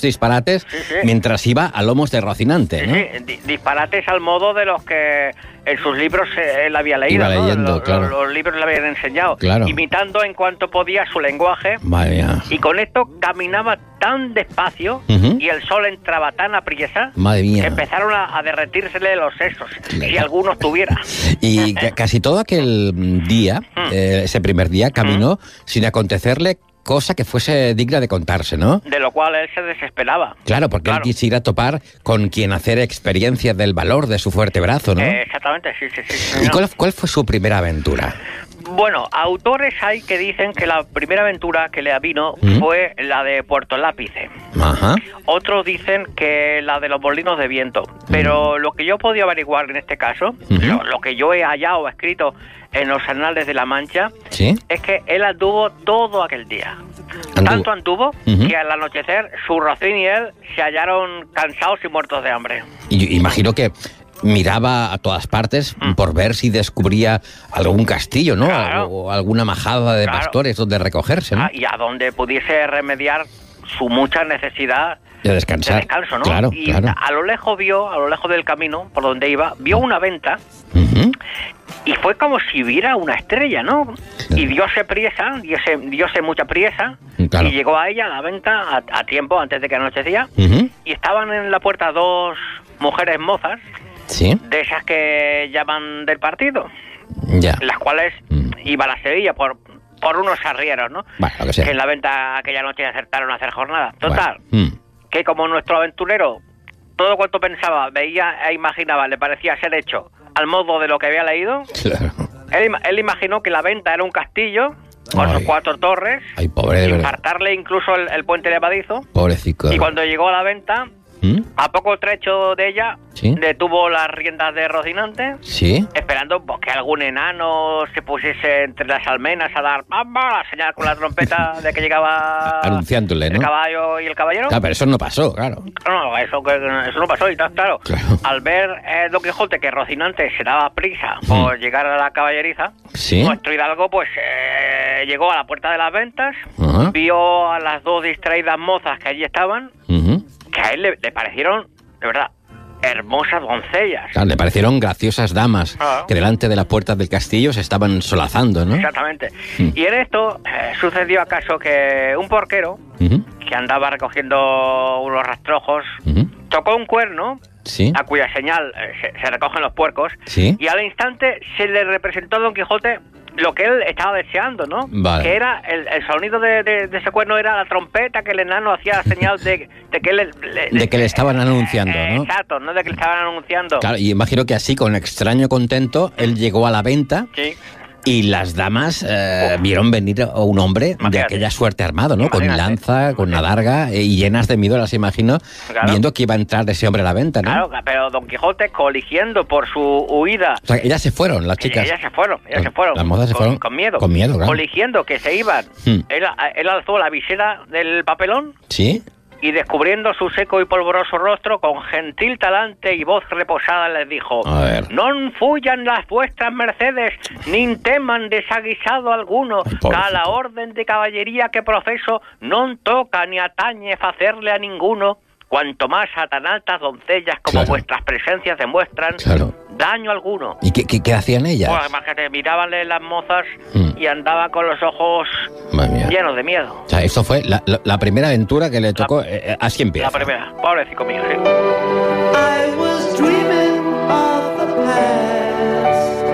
disparates mientras iba a lomos de Rocinante, ¿no? Sí, disparates al modo de los que en sus libros él había leído, Iba leyendo, ¿no? claro. Los libros le habían enseñado, Claro. imitando en cuanto podía su lenguaje. Madre mía. Y con esto caminaba tan despacio y el sol entraba tan apriesa Madre mía. que empezaron a derretírsele los sesos, si algunos tuviera. Y casi todo aquel día, ese primer día, caminó sin acontecerle cosa que fuese digna de contarse, ¿no? De lo cual él se desesperaba. Claro, porque él quisiera topar con quien hacer experiencias del valor de su fuerte brazo, ¿no? Exactamente, sí. ¿Y cuál fue su primera aventura? Bueno, autores hay que dicen que la primera aventura que le avino fue la de Puerto Lápice. Ajá. Otros dicen que la de los molinos de viento. Pero lo que yo he podido averiguar en este caso, lo que yo he hallado o escrito en los anales de la Mancha, es que él anduvo todo aquel día. Tanto anduvo que al anochecer su rocín y él se hallaron cansados y muertos de hambre. Y imagino que miraba a todas partes por ver si descubría algún castillo, ¿no? Claro. O alguna majada de pastores donde recogerse, ¿no? Y a donde pudiese remediar su mucha necesidad de descansar. De descanso, ¿no? Claro, y claro. a lo lejos del camino por donde iba, vio una venta y fue como si viera una estrella, ¿no? Claro. Y diose mucha priesa, claro. Y llegó a ella, a la venta, a tiempo, antes de que anochecía, y estaban en la puerta dos mujeres mozas, de esas que llaman del partido, las cuales iban a Sevilla por unos arrieros, ¿no? Bueno, lo que sea. Que en la venta aquella noche acertaron a hacer jornada. Total, que como nuestro aventurero, todo cuanto pensaba, veía e imaginaba, le parecía ser hecho al modo de lo que había leído, claro. él imaginó que la venta era un castillo con sus 4 torres, pobre de verdad. infartarle incluso el puente levadizo. Pobrecito. Y cuando llegó a la venta, a poco trecho de ella, detuvo las riendas de Rocinante, esperando que algún enano se pusiese entre las almenas a dar la señal con la trompeta de que llegaba anunciándole, ¿no? El caballo y el caballero. Claro, pero eso no pasó, claro. No, eso no pasó y tal, claro. Al ver Don Quijote que Rocinante se daba prisa por llegar a la caballeriza, nuestro hidalgo pues llegó a la puerta de las ventas, vio a las 2 distraídas mozas que allí estaban, que a él le parecieron, de verdad, hermosas doncellas. Claro, le parecieron graciosas damas que delante de la puerta del castillo se estaban solazando, ¿no? Exactamente. Y en esto sucedió acaso que un porquero que andaba recogiendo unos rastrojos tocó un cuerno a cuya señal se recogen los puercos y al instante se le representó a Don Quijote lo que él estaba deseando, ¿no? Vale. Que era el sonido de ese cuerno era la trompeta que el enano hacía señal de que le estaban anunciando, ¿no? Exacto, no de que le estaban anunciando. Claro, y imagino que así, con extraño contento, él llegó a la venta. Y las damas vieron venir a un hombre de aquella suerte armado, ¿no? Con lanza, con una darga y llenas de miedo, las imagino, viendo que iba a entrar ese hombre a la venta, ¿no? Claro, pero Don Quijote, coligiendo por su huida... O sea, ellas se fueron, las chicas. Ellas se fueron. Las mozas se fueron con miedo. Con miedo, claro. Coligiendo que se iban. Él alzó la visera del papelón. Y descubriendo su seco y polvoroso rostro, con gentil talante y voz reposada les dijo: «Non fuyan las vuestras mercedes, nin teman desaguisado alguno, que a la orden de caballería que profeso non toca ni atañe facerle a ninguno, cuanto más a tan altas doncellas como vuestras presencias demuestran, daño alguno». ¿Y qué hacían ellas? Pues imagínate, mirabanle las mozas y andaba con los ojos llenos de miedo. O sea, esto fue la primera aventura que le tocó. Así empieza. La primera, pobrecito mío, sí. I was dreaming of the past,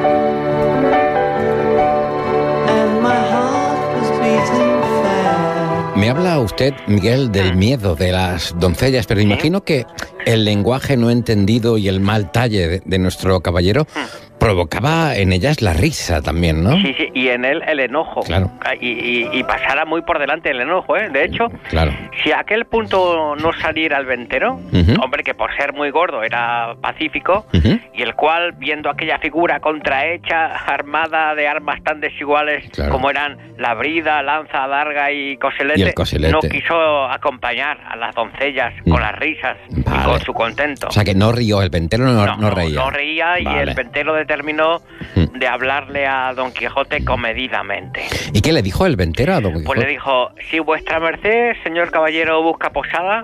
and my heart was beating fast. Me habla usted, Miguel, del miedo de las doncellas, pero imagino que el lenguaje no entendido y el mal talle de nuestro caballero provocaba en ellas la risa también, ¿no? Sí, y en él el enojo. Claro. Y pasara muy por delante el enojo, ¿eh? De hecho, si a aquel punto no saliera el ventero, hombre, que por ser muy gordo era pacífico, y el cual, viendo aquella figura contrahecha, armada de armas tan desiguales como eran la brida, lanza, darga y coselete, no quiso acompañar a las doncellas con las risas y con su contento. O sea, que no rió, el ventero no reía. No reía y el ventero determinó de hablarle a Don Quijote comedidamente. ¿Y qué le dijo el ventero a Don Quijote? Pues le dijo: si vuestra merced, señor caballero, busca posada,